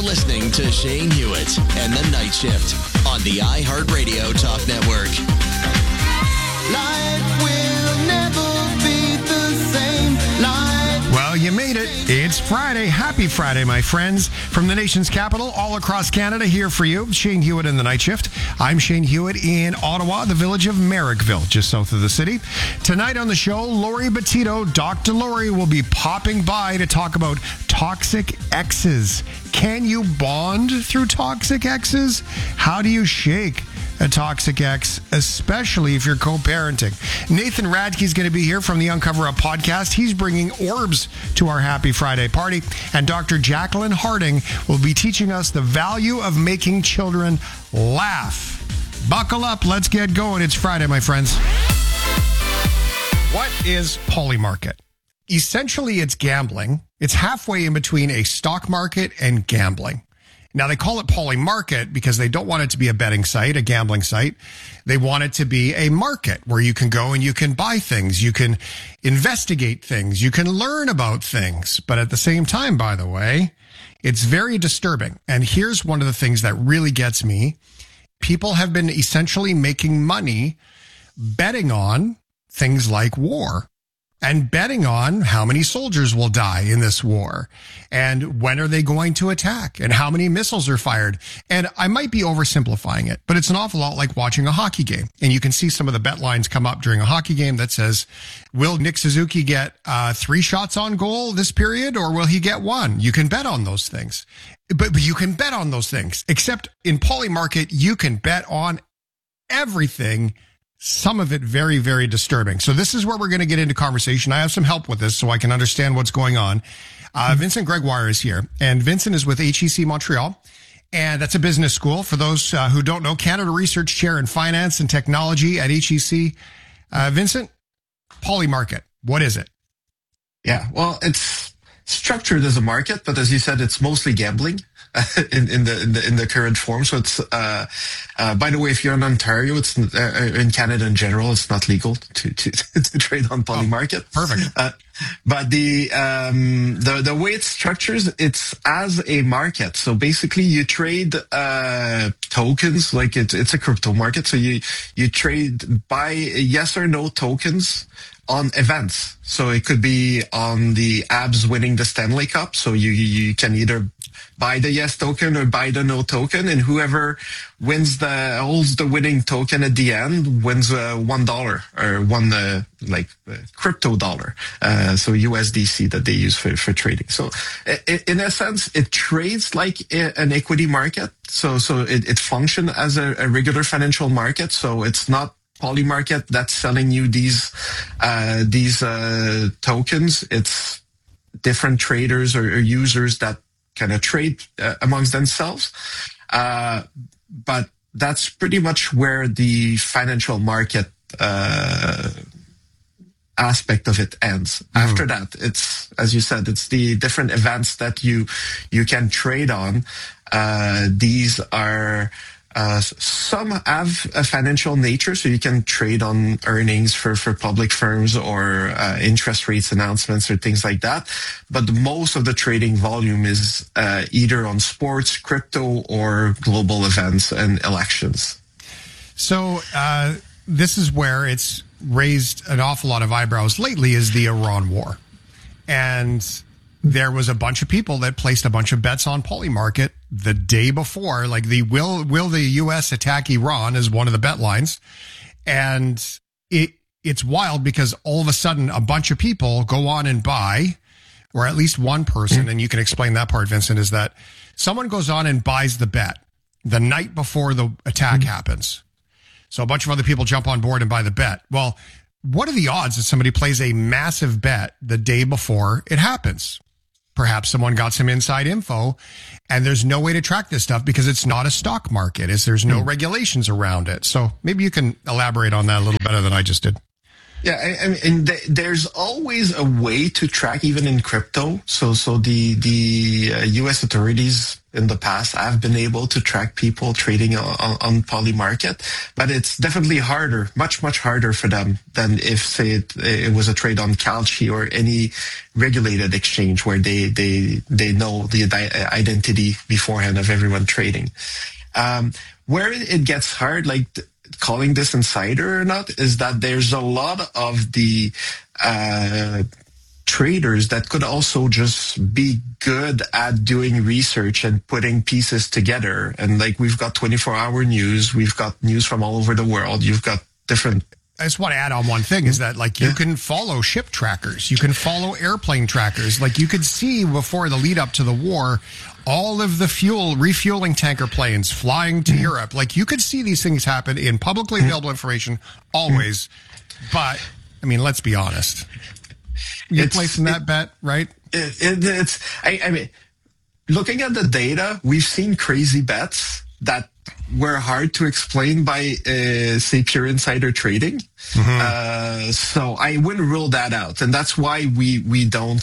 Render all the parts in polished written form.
listening to Shane Hewitt and the Night Shift on the iHeartRadio Talk Network. Life will never be the same. Well, you made it. It's Friday. Happy Friday, my friends. From the nation's capital, all across Canada, here for you, Shane Hewitt and the Night Shift. I'm Shane Hewitt in Ottawa, the village of Merrickville, just south of the city. Tonight on the show, Lori Bettito, Dr. Lori, will be popping by to talk about toxic exes. Can you bond through toxic exes? How do you shake a toxic ex, especially if you're co-parenting? Nathan Radke's going to be here from the Uncover Up podcast. He's bringing orbs to our Happy Friday party. And Dr. Jacqueline Harding will be teaching us the value of making children laugh. Buckle up. Let's get going. It's Friday, my friends. What is Polymarket? Essentially, it's gambling. It's halfway in between a stock market and gambling. Now, they call it Polymarket because they don't want it to be a betting site, a gambling site. They want it to be a market where you can go and you can buy things. You can investigate things. You can learn about things. But at the same time, by the way, it's very disturbing. And here's one of the things that really gets me. People have been essentially making money betting on things like war. And betting on how many soldiers will die in this war and when are they going to attack and how many missiles are fired. And I might be oversimplifying it, but it's an awful lot like watching a hockey game. And you can see some of the bet lines come up during a hockey game that says, will Nick Suzuki get 3 shots on goal this period or will he get 1? You can bet on those things, but you can bet on those things, except in Polymarket, you can bet on everything. Some of it very, very disturbing. So this is where we're going to get into conversation. I have some help with this so I can understand what's going on. Vincent Gregoire is here, and Vincent is with HEC Montreal, and that's a business school. For those who don't know, Canada Research Chair in Finance and Technology at HEC. Vincent, Polymarket, what is it? Yeah, well, it's structured as a market, but as you said, it's mostly gambling. in the current form. So it's by the way, if you're in Ontario, it's in Canada in general, it's not legal to trade on Polymarket. Oh, perfect. But the way it's structured, it's as a market. So basically, you trade tokens, like it's a crypto market. So you trade buy yes or no tokens on events. So it could be on the Habs winning the Stanley Cup. So you can either buy the yes token or buy the no token, and whoever holds the winning token at the end wins $1 or one crypto dollar. So USDC that they use for trading. So in a sense, it trades like an equity market. So it functions as a regular financial market. So it's not Polymarket that's selling you these tokens. It's different traders or users that kind of trade amongst themselves. But that's pretty much where the financial market aspect of it ends. After that, it's, as you said, it's the different events that you can trade on. These are some have a financial nature, so you can trade on earnings for public firms or interest rates announcements or things like that. But most of the trading volume is either on sports, crypto, or global events and elections. So this is where it's raised an awful lot of eyebrows lately, is the Iran war. And there was a bunch of people that placed a bunch of bets on Polymarket the day before, like will the U.S. attack Iran is one of the bet lines. And it's wild because all of a sudden a bunch of people go on and buy, or at least one person, and you can explain that part, Vincent, is that someone goes on and buys the bet the night before the attack happens. So a bunch of other people jump on board and buy the bet. Well, what are the odds that somebody plays a massive bet the day before it happens? Perhaps someone got some inside info, and there's no way to track this stuff because it's not a stock market. There's no regulations around it. So maybe you can elaborate on that a little better than I just did. Yeah, I mean, and there's always a way to track, even in crypto. So the U.S. authorities in the past have been able to track people trading on Polymarket, but it's definitely harder, much harder for them than if, say, it was a trade on Calci or any regulated exchange where they know the identity beforehand of everyone trading. Where it gets hard, like calling this insider or not, is that there's a lot of the traders that could also just be good at doing research and putting pieces together. And like, we've got 24-hour news, we've got news from all over the world, you've got different. I just want to add on one thing is that, like, you can follow ship trackers, you can follow airplane trackers. Like, you could see before the lead up to the war, all of the refueling tanker planes flying to Europe. Like, you could see these things happen in publicly available information always. But, I mean, let's be honest. You're placing that bet, right? I mean, looking at the data, we've seen crazy bets that were hard to explain by, say, pure insider trading. So I wouldn't rule that out. And that's why we don't,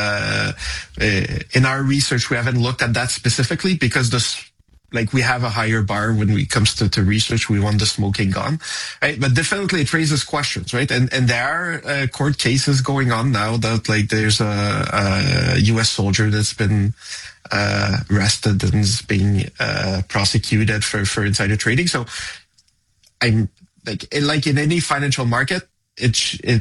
in our research, we haven't looked at that specifically, because we have a higher bar when it comes to research. We want the smoking gun, right? But definitely it raises questions, right? And there are court cases going on now that, like, there's a U.S. soldier that's been arrested and is being prosecuted for insider trading. So I'm like in any financial market, I'm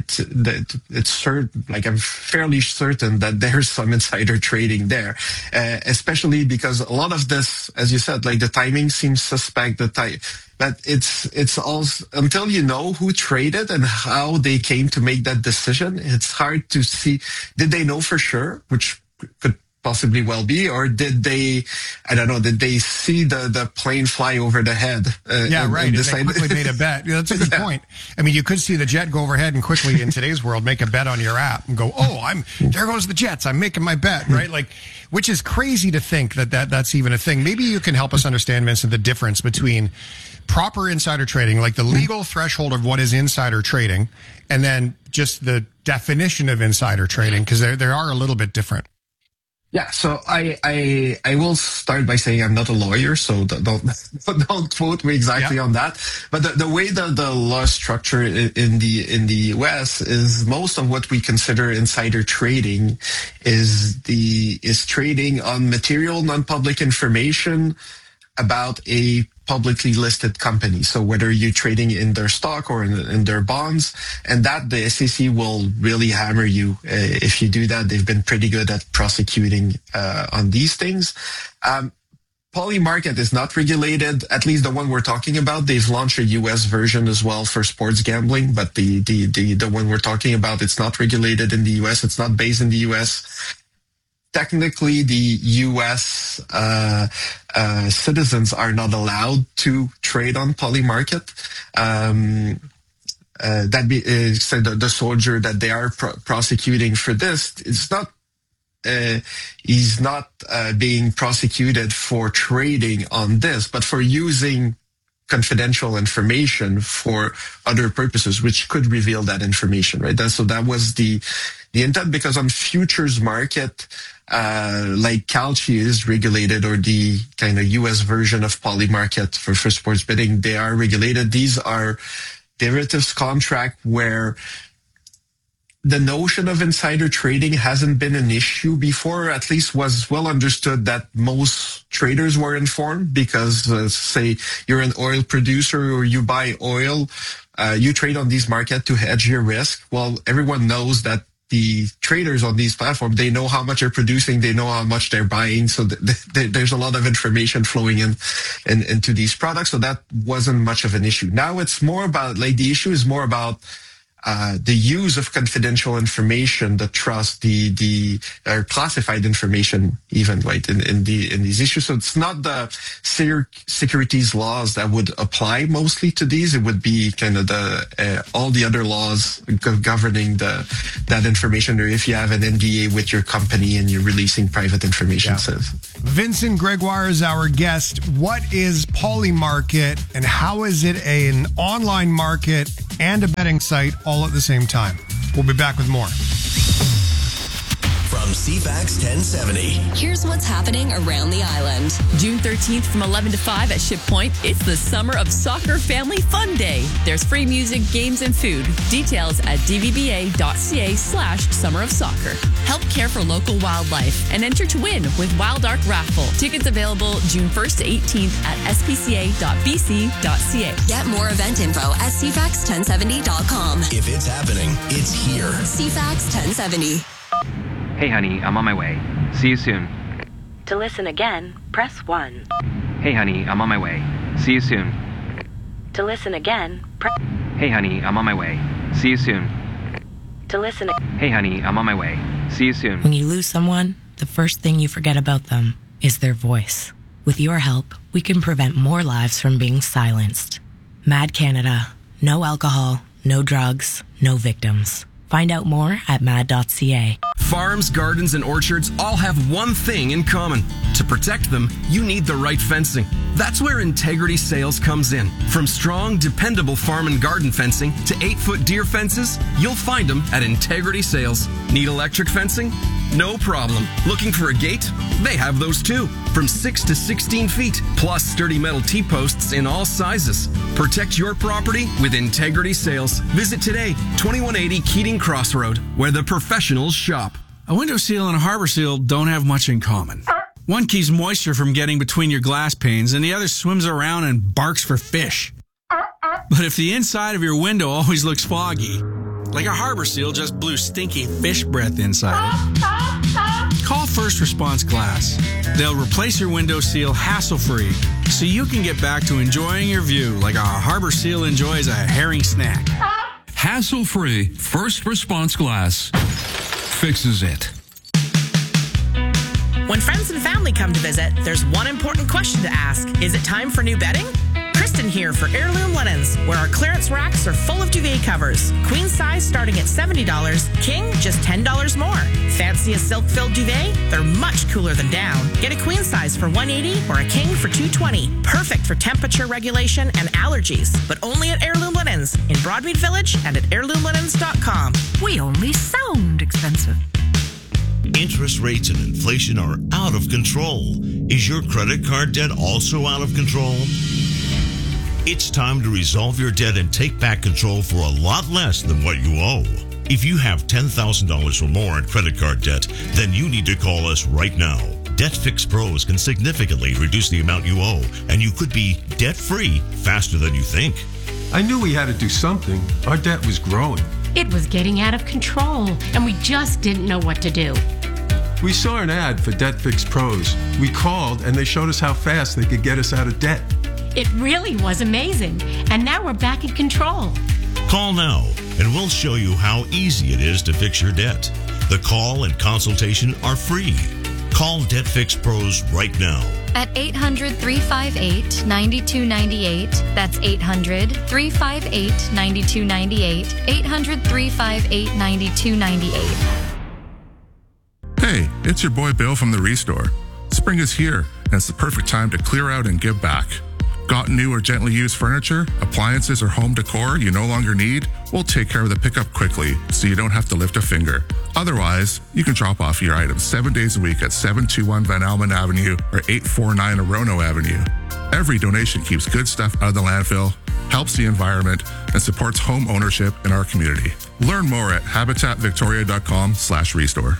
fairly certain that there's some insider trading there, especially because a lot of this, as you said, like, the timing seems suspect. But it's also, until you know who traded and how they came to make that decision, it's hard to see. Did they know for sure, which could possibly well be, or did they see the plane fly over the head? Right. And they quickly made a bet. Yeah, that's a good point. I mean, you could see the jet go overhead and quickly, in today's world, make a bet on your app and go, there goes the jets, I'm making my bet, right? Like, which is crazy to think that's even a thing. Maybe you can help us understand, Vincent, the difference between proper insider trading, like the legal threshold of what is insider trading, and then just the definition of insider trading, because they are a little bit different. Yeah, so I will start by saying I'm not a lawyer, so don't quote me exactly on that. But the way the law structure in the US is, most of what we consider insider trading is trading on material non-public information about a publicly listed company. So whether you're trading in their stock or in their bonds, and that the SEC will really hammer you if you do that. They've been pretty good at prosecuting on these things. Polymarket is not regulated, at least the one we're talking about. They've launched a US version as well for sports gambling, but the one we're talking about, it's not regulated in the US. It's not based in the US. Technically, the U.S. Citizens are not allowed to trade on Polymarket. The soldier that they are prosecuting for this, he's not being prosecuted for trading on this, but for using confidential information for other purposes, which could reveal that information, right? So that was the intent, because on futures market, like Calci is regulated, or the kind of US version of Polymarket for sports betting, they are regulated. These are derivatives contract where the notion of insider trading hasn't been an issue before, or at least was well understood that most traders were informed, because say you're an oil producer or you buy oil, you trade on these markets to hedge your risk. Well, everyone knows that the traders on these platforms, they know how much they're producing, they know how much they're buying. So there's a lot of information flowing into these products. So that wasn't much of an issue. Now it's more about, like, the issue is more about the use of confidential information, the trust, the classified information, even, right, in these issues. So it's not the securities laws that would apply mostly to these. It would be kind of all the other laws governing that information, or if you have an NDA with your company and you're releasing private information. Yeah. Vincent Gregoire is our guest. What is Polymarket, and how is it an online market and a betting site all at the same time. We'll be back with more. From CFAX 1070. Here's what's happening around the island. June 13th from 11 to 5 at Ship Point. It's the Summer of Soccer Family Fun Day. There's free music, games, and food. Details at dvba.ca/Summer of Soccer. Help care for local wildlife and enter to win with Wild Ark Raffle. Tickets available June 1st to 18th at spca.bc.ca. Get more event info at cfax1070.com. If it's happening, it's here. CFAX 1070. Hey honey, I'm on my way. See you soon. To listen again, press 1. Hey honey, I'm on my way. See you soon. To listen again, press... Hey honey, I'm on my way. See you soon. To listen... Hey honey, I'm on my way. See you soon. When you lose someone, the first thing you forget about them is their voice. With your help, we can prevent more lives from being silenced. Mad Canada. No alcohol, no drugs, no victims. Find out more at mad.ca. Farms, gardens, and orchards all have one thing in common. To protect them, you need the right fencing. That's where Integrity Sales comes in. From strong, dependable farm and garden fencing to 8-foot deer fences, you'll find them at Integrity Sales. Need electric fencing? No problem. Looking for a gate? They have those too. From 6 to 16 feet, plus sturdy metal T-posts in all sizes. Protect your property with Integrity Sales. Visit today, 2180 Keating Crossroad, where the professionals shop. A window seal and a harbor seal don't have much in common. One keeps moisture from getting between your glass panes, and the other swims around and barks for fish. But if the inside of your window always looks foggy, like a harbor seal just blew stinky fish breath inside it, call First Response Glass. They'll replace your window seal hassle-free so you can get back to enjoying your view like a harbor seal enjoys a herring snack. Hassle-free First Response Glass fixes it. When friends and family come to visit, there's one important question to ask. Is it time for new bedding? Kristen here for Heirloom Linens, where our clearance racks are full of duvet covers. Queen size starting at $70, king just $10 more. Fancy a silk-filled duvet? They're much cooler than down. Get a queen size for $180 or a king for $220. Perfect for temperature regulation and allergies, but only at Heirloom Linens in Broadmead Village and at heirloomlinens.com. We only sound expensive. Interest rates and inflation are out of control. Is your credit card debt also out of control? It's time to resolve your debt and take back control for a lot less than what you owe. If you have $10,000 or more in credit card debt, then you need to call us right now. Debt Fix Pros can significantly reduce the amount you owe, and you could be debt-free faster than you think. I knew we had to do something. Our debt was growing. It was getting out of control, and we just didn't know what to do. We saw an ad for Debt Fix Pros. We called, and they showed us how fast they could get us out of debt. It really was amazing, and now we're back in control. Call now, and we'll show you how easy it is to fix your debt. The call and consultation are free. Call Debt Fix Pros right now. At 800-358-9298. That's 800-358-9298. 800-358-9298. Hey, it's your boy Bill from the Restore. Spring is here, and it's the perfect time to clear out and give back. Got new or gently used furniture, appliances, or home decor you no longer need? We'll take care of the pickup quickly so you don't have to lift a finger. Otherwise, you can drop off your items 7 days a week at 721 Van Almen Avenue or 849 Orono Avenue. Every donation keeps good stuff out of the landfill, helps the environment, and supports home ownership in our community. Learn more at habitatvictoria.com/restore.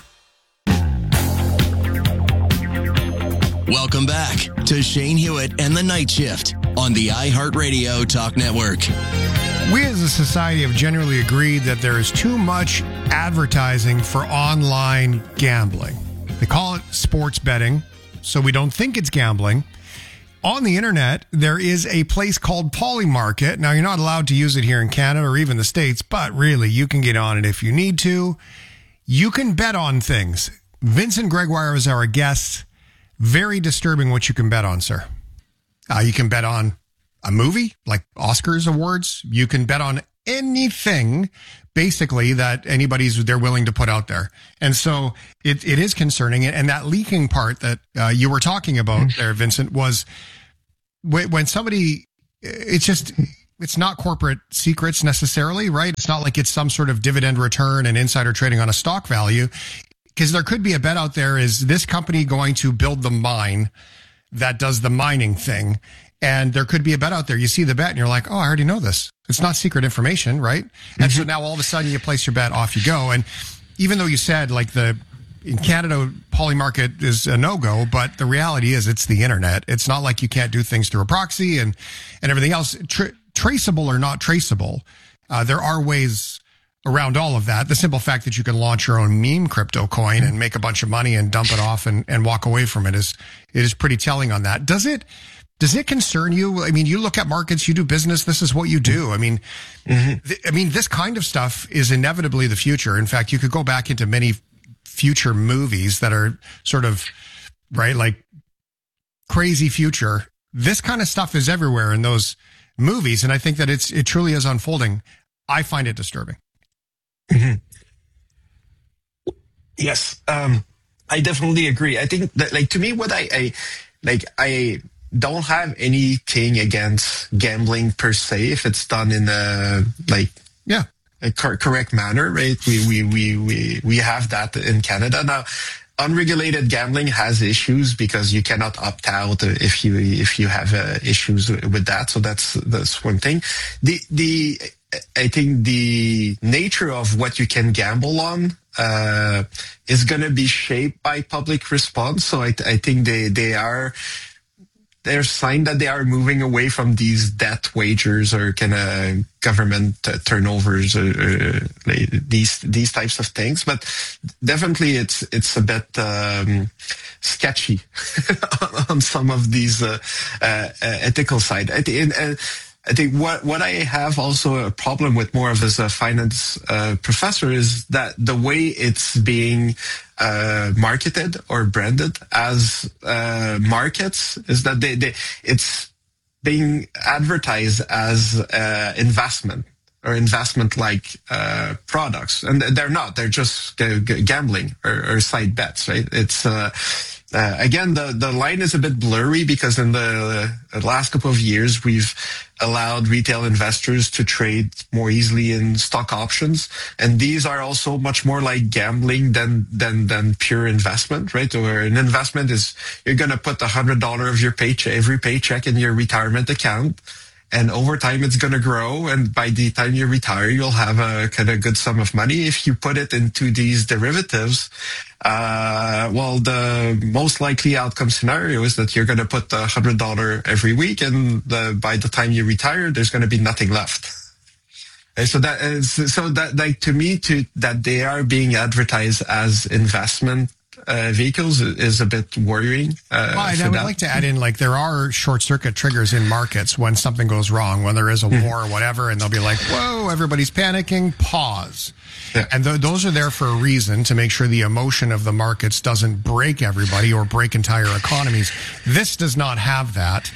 Welcome back to Shane Hewitt and the Night Shift on the iHeartRadio Talk Network. We as a society have generally agreed that there is too much advertising for online gambling. They call it sports betting, so we don't think it's gambling. On the internet, there is a place called Polymarket. Now, you're not allowed to use it here in Canada or even the States, but really, you can get on it if you need to. You can bet on things. Vincent Gregoire is our guest. Very disturbing what you can bet on, sir. You can bet on a movie, like Oscars awards. You can bet on anything, basically, that they're willing to put out there. And so it is concerning. And that leaking part that you were talking about there, Vincent, was when somebody, it's just, it's not corporate secrets necessarily, right? It's not like it's some sort of dividend return and insider trading on a stock value, because there could be a bet out there. Is this company going to build the mine that does the mining thing? And there could be a bet out there. You see the bet and you're like, oh, I already know this. It's not secret information, right? And so now all of a sudden you place your bet, off you go. And even though you said like in Canada, Polymarket is a no-go, but the reality is it's the internet. It's not like you can't do things through a proxy and everything else. Traceable or not traceable, there are ways around all of that. The simple fact that you can launch your own meme crypto coin and make a bunch of money and dump it off and walk away from it is pretty telling on that. Does it concern you? I mean, you look at markets, you do business. This is what you do. I mean, this kind of stuff is inevitably the future. In fact, you could go back into many future movies that are sort of, right, like crazy future. This kind of stuff is everywhere in those movies. And I think that it truly is unfolding. I find it disturbing. Mm-hmm. Yes. I definitely agree. I think that, like, to me, what I don't have anything against gambling per se if it's done in a correct manner, right? We have that in Canada now. Unregulated gambling has issues because you cannot opt out if you have issues with that. So that's one thing. I think the nature of what you can gamble on is going to be shaped by public response. So I think they're sign that they are moving away from these debt wagers or kind of government turnovers or these types of things. But definitely it's a bit sketchy on some of these ethical side. I think what I have also a problem with more of as a finance professor is that the way it's being marketed or branded as markets is that it's being advertised as investment or investment-like products, and they're not. They're just gambling or side bets, right? It's again, the line is a bit blurry because in the last couple of years, we've allowed retail investors to trade more easily in stock options. And these are also much more like gambling than pure investment, right? Where an investment is you're going to put $100 of your paycheck, every paycheck in your retirement account. And over time, it's going to grow. And by the time you retire, you'll have a kind of good sum of money. If you put it into these derivatives, the most likely outcome scenario is that you're going to put the $100 every week. And by the time you retire, there's going to be nothing left. And so that to me, that they are being advertised as investment vehicles is a bit worrying. I would like to add in, like, there are short circuit triggers in markets when something goes wrong, when there is a war or whatever, and they'll be like, whoa, everybody's panicking, pause. Yeah. And those are there for a reason, to make sure the emotion of the markets doesn't break everybody or break entire economies. This does not have that.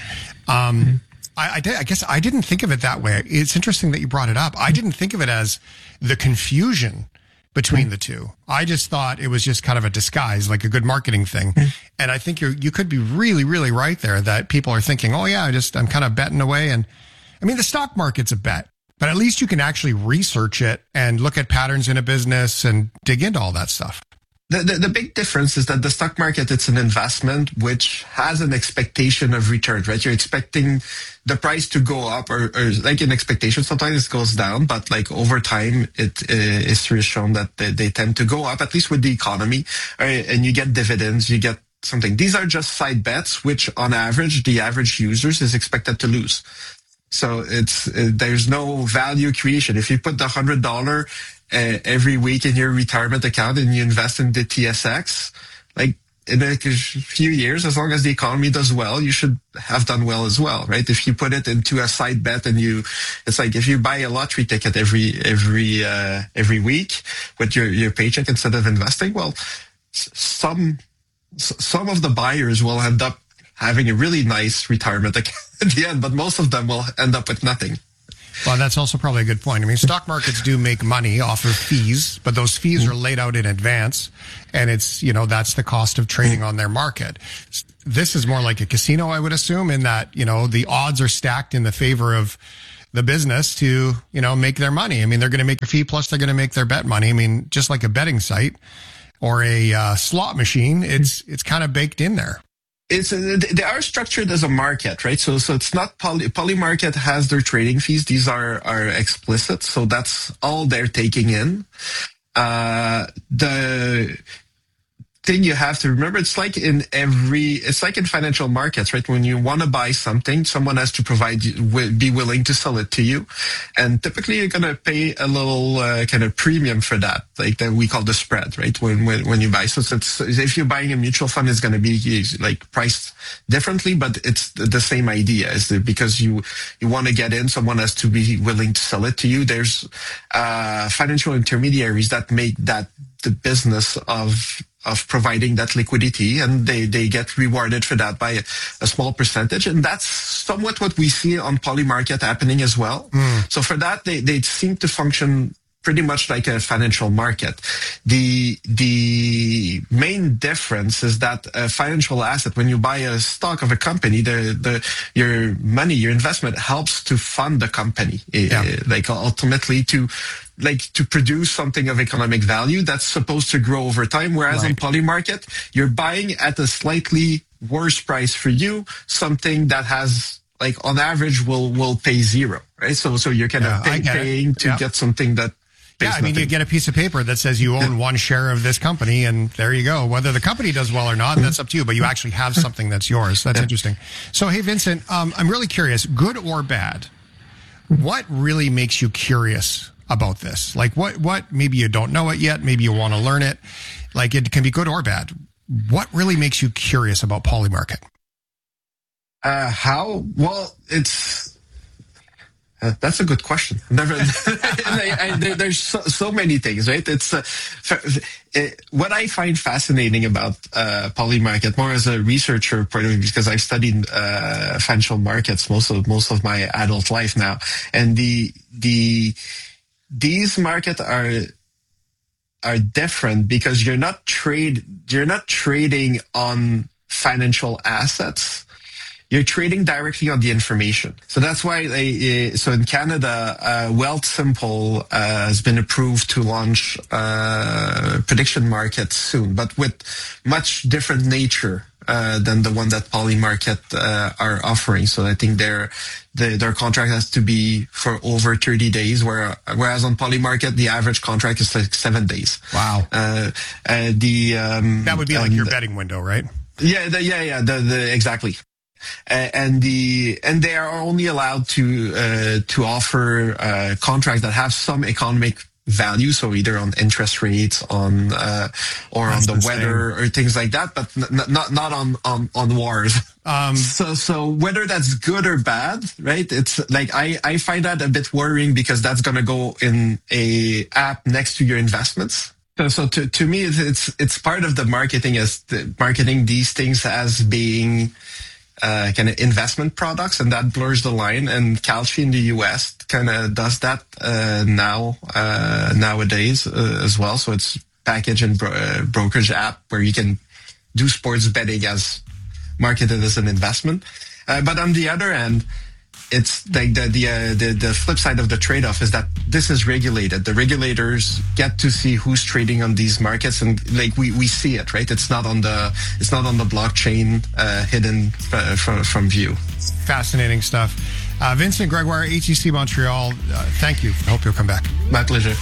I guess I didn't think of it that way. It's interesting that you brought it up. I didn't think of it as the confusion between the two. I just thought it was just kind of a disguise, like a good marketing thing. And I think you could be really, really right there, that people are thinking, oh yeah, I'm kind of betting away. And I mean, the stock market's a bet, but at least you can actually research it and look at patterns in a business and dig into all that stuff. The big difference is that the stock market, it's an investment which has an expectation of return, right? You're expecting the price to go up or like an expectation. Sometimes it goes down, but like over time, history has shown that they tend to go up, at least with the economy, and you get dividends, you get something. These are just side bets, which on average, the average users is expected to lose. So there's no value creation. If you put the $100 every week in your retirement account and you invest in the TSX, like in a few years, as long as the economy does well, you should have done well as well, right? If you put it into a side bet and it's like if you buy a lottery ticket every week with your paycheck instead of investing, well, some of the buyers will end up having a really nice retirement account at the end, but most of them will end up with nothing. Well, that's also probably a good point. I mean, stock markets do make money off of fees, but those fees are laid out in advance, and it's, that's the cost of trading on their market. This is more like a casino, I would assume, in that, the odds are stacked in the favor of the business to, make their money. I mean, they're going to make a fee, plus they're going to make their bet money. I mean, just like a betting site or a slot machine, it's kind of baked in there. They are structured as a market, right? So it's not poly market has their trading fees. These are explicit. So that's all they're taking in. The thing you have to remember, it's like in financial markets, right? When you want to buy something, someone has to be willing to sell it to you. And typically you're going to pay a little kind of premium for that, like that we call the spread, right? When you buy. So if you're buying a mutual fund, it's going to be like priced differently, but it's the same idea. Is that because you want to get in, someone has to be willing to sell it to you. There's financial intermediaries that make that the business of providing that liquidity, and they get rewarded for that by a small percentage. And that's somewhat what we see on Polymarket happening as well. So for that, they seem to function pretty much like a financial market. The main difference is that a financial asset, when you buy a stock of a company, your money, your investment helps to fund the company, like ultimately to produce something of economic value that's supposed to grow over time. Whereas on Polymarket, you're buying at a slightly worse price for you, something that has, like, on average will pay zero, right? So you're kind of paying to get something that I mean, you get a piece of paper that says you own one share of this company, and there you go. Whether the company does well or not, that's up to you, but you actually have something that's yours. That's interesting. So, hey, Vincent, I'm really curious, good or bad, what really makes you curious about this? Like, what maybe you don't know it yet, maybe you want to learn it. Like, it can be good or bad. What really makes you curious about Polymarket? How? Well, that's a good question. There's so many things, right? What I find fascinating about Polymarket, more as a researcher point of view, because I've studied financial markets most of my adult life now, and these markets are different because you're not trading on financial assets. You're trading directly on the information. So that's why so in Canada, Wealthsimple has been approved to launch prediction markets soon, but with much different nature than the one that Polymarket are offering. So I think their contract has to be for over 30 days, whereas on Polymarket, the average contract is like 7 days. Wow. That would be like your betting window, right? Yeah, exactly. And they are only allowed to offer contracts that have some economic value, so either on interest rates, or on the weather or things like that, but not on wars. So whether that's good or bad, right? It's like I find that a bit worrying because that's going to go in a app next to your investments. So to me, it's part of the marketing these things as being kind of investment products, and that blurs the line. And Kalshi in the US kind of does that nowadays as well. So it's package and brokerage app where you can do sports betting as marketed as an investment. But on the other end, it's like the flip side of the trade-off is that this is regulated. The regulators get to see who's trading on these markets, and like we see it, right? It's not on the blockchain hidden from view. Fascinating stuff. Vincent Gregoire, HEC Montreal. Thank you. I hope you'll come back. My pleasure.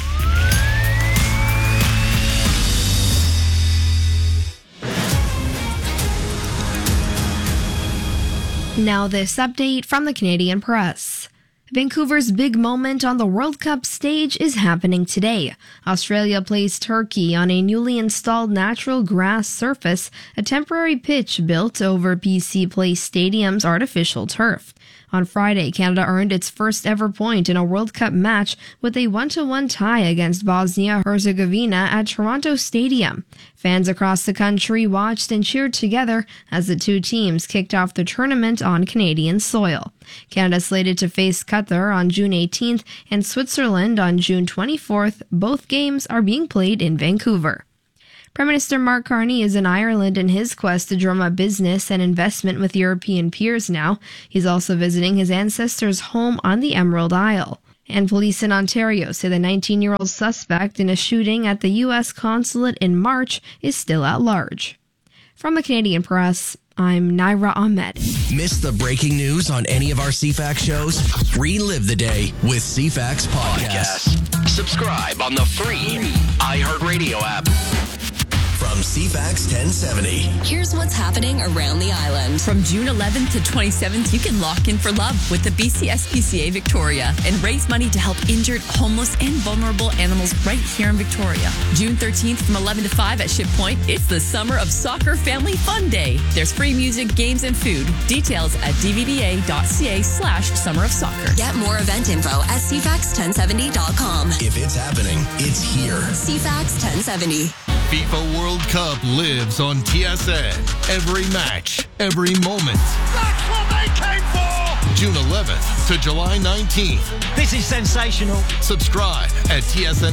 Now this update from the Canadian Press. Vancouver's big moment on the World Cup stage is happening today. Australia plays Turkey on a newly installed natural grass surface, a temporary pitch built over BC Place Stadium's artificial turf. On Friday, Canada earned its first ever point in a World Cup match with a 1-1 tie against Bosnia-Herzegovina at Toronto Stadium. Fans across the country watched and cheered together as the two teams kicked off the tournament on Canadian soil. Canada slated to face Qatar on June 18th and Switzerland on June 24th. Both games are being played in Vancouver. Prime Minister Mark Carney is in Ireland in his quest to drum up business and investment with European peers now. He's also visiting his ancestors' home on the Emerald Isle. And police in Ontario say the 19-year-old suspect in a shooting at the U.S. consulate in March is still at large. From the Canadian Press, I'm Naira Ahmed. Miss the breaking news on any of our CFAX shows? Relive the day with CFAX Podcasts. Subscribe on the free iHeartRadio app. From CFAX 1070. Here's what's happening around the island. From June 11th to 27th, you can lock in for love with the BCSPCA Victoria and raise money to help injured, homeless, and vulnerable animals right here in Victoria. June 13th from 11 to 5 at Ship Point, it's the Summer of Soccer Family Fun Day. There's free music, games, and food. Details at dvba.ca/Summer of Soccer. Get more event info at cfax1070.com. If it's happening, it's here. CFAX 1070. FIFA World Cup lives on TSN. Every match, every moment. That's what they came for! June 11th to July 19th. This is sensational. Subscribe at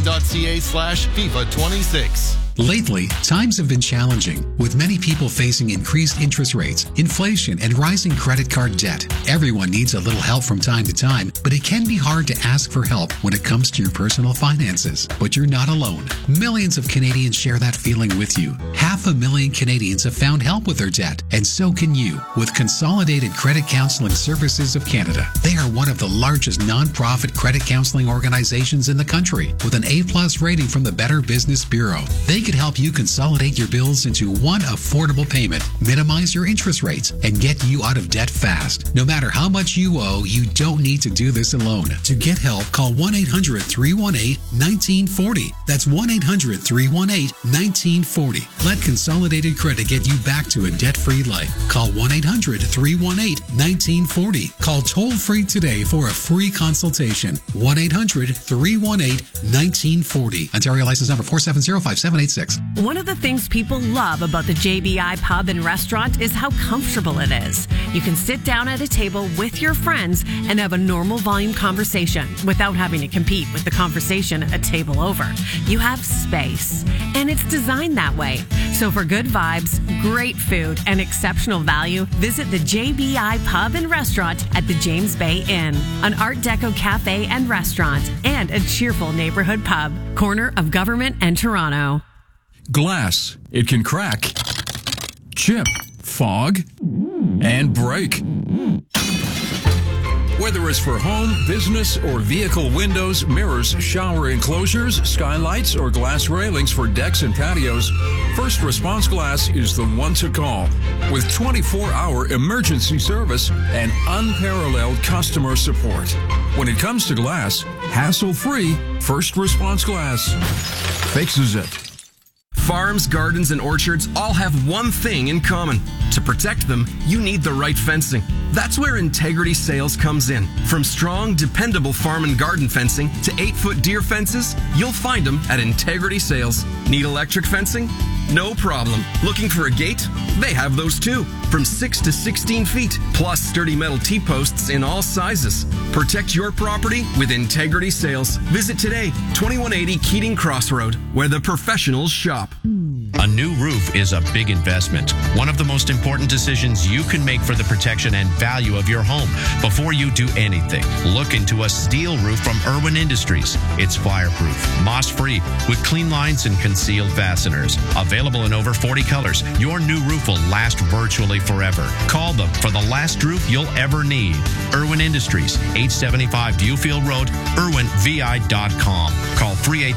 tsn.ca/FIFA26. Lately, times have been challenging, with many people facing increased interest rates, inflation, and rising credit card debt. Everyone needs a little help from time to time, but it can be hard to ask for help when it comes to your personal finances. But you're not alone. Millions of Canadians share that feeling with you. 500,000 Canadians have found help with their debt, and so can you with Consolidated Credit Counseling Services of Canada. They are one of the largest non-profit credit counseling organizations in the country, with an A+ rating from the Better Business Bureau. They can help you consolidate your bills into one affordable payment, minimize your interest rates, and get you out of debt fast. No matter how much you owe, you don't need to do this alone. To get help, call 1-800-318-1940. That's 1-800-318-1940. Let Consolidated Credit get you back to a debt-free life. Call 1-800-318-1940. Call toll-free today for a free consultation. 1-800-318-1940. Ontario license number 4705786. One of the things people love about the JBI Pub and Restaurant is how comfortable it is. You can sit down at a table with your friends and have a normal volume conversation without having to compete with the conversation a table over. You have space, and it's designed that way. So for good vibes, great food, and exceptional value, visit the JBI Pub and Restaurant at the James Bay Inn, an Art Deco cafe and restaurant, and a cheerful neighborhood pub, corner of Government and Toronto. Glass. It can crack, chip, fog, and break. Whether it's for home, business, or vehicle windows, mirrors, shower enclosures, skylights, or glass railings for decks and patios, First Response Glass is the one to call. With 24-hour emergency service and unparalleled customer support. When it comes to glass, hassle-free, First Response Glass fixes it. Farms, gardens, and orchards all have one thing in common. To protect them, you need the right fencing. That's where Integrity Sales comes in. From strong, dependable farm and garden fencing to 8-foot deer fences, you'll find them at Integrity Sales. Need electric fencing? No problem. Looking for a gate? They have those too. From 6 to 16 feet, plus sturdy metal T-posts in all sizes. Protect your property with Integrity Sales. Visit today, 2180 Keating Crossroad, where the professionals shop. A new roof is a big investment. One of the most important decisions you can make for the protection and value of your home. Before you do anything, look into a steel roof from Irwin Industries. It's fireproof, moss-free, with clean lines and concealed fasteners. Available in over 40 colors, your new roof will last virtually forever. Call them for the last roof you'll ever need. Irwin Industries, 875 Viewfield Road, irwinvi.com. Call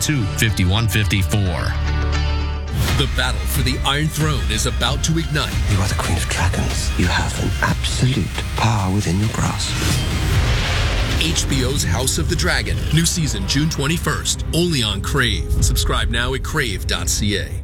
382-5154. The battle for the Iron Throne is about to ignite. You are the Queen of Dragons. You have an absolute power within your grasp. HBO's House of the Dragon. New season June 21st. Only on Crave. Subscribe now at crave.ca.